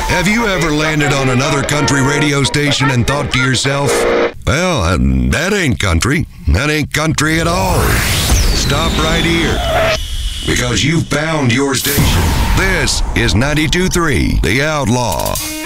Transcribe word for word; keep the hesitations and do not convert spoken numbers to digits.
Have you ever landed on another country radio station and thought to yourself, well, uh, that ain't country. That ain't country at all. Stop right here, because you've found your station. This is ninety-two point three The Outlaw.